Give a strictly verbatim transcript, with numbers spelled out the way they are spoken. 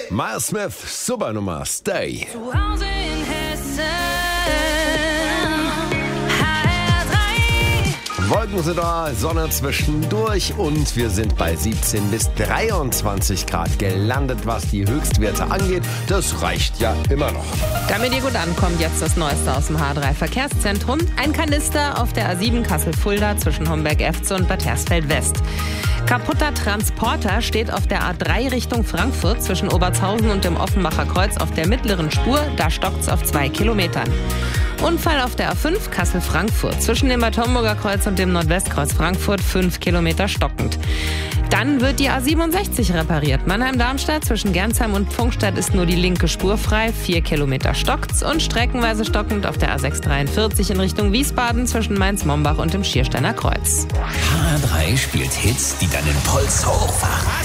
Miles Smith, Supernummer, Stay. Zu Hause in Hessen. Wolken sind da, Sonne zwischendurch und wir sind bei siebzehn bis dreiundzwanzig Grad gelandet, was die Höchstwerte angeht. Das reicht ja immer noch. Damit ihr gut ankommt, jetzt das Neueste aus dem H drei Verkehrszentrum. Ein Kanister auf der A sieben Kassel-Fulda zwischen Homberg-Efze und Bad Hersfeld-West. Kaputter Transporter steht auf der A drei Richtung Frankfurt zwischen Obertshausen und dem Offenbacher Kreuz auf der mittleren Spur. Da stockt's auf zwei Kilometern. Unfall auf der A fünf Kassel-Frankfurt zwischen dem Bad Homburger Kreuz und dem Nordwestkreuz Frankfurt, fünf Kilometer stockend. Dann wird die A siebenundsechzig repariert. Mannheim-Darmstadt zwischen Gernsheim und Pfungstadt ist nur die linke Spur frei, vier Kilometer stockt's und streckenweise stockend auf der A sechs dreiundvierzig in Richtung Wiesbaden zwischen Mainz-Mombach und dem Schiersteiner Kreuz. H drei spielt Hits, die deinen Puls hochfahren.